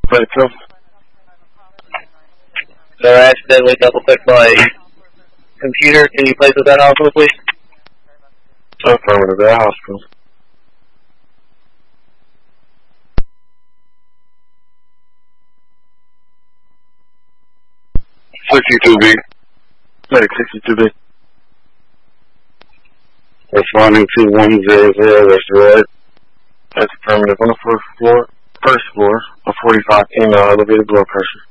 22. So I accidentally double-clicked my computer. Can you place with that hospital, please? Affirmative, that hospital. 62B. Medic 62B. Responding to 100 West Road. That's affirmative on the first floor, a 45 female elevated blood pressure.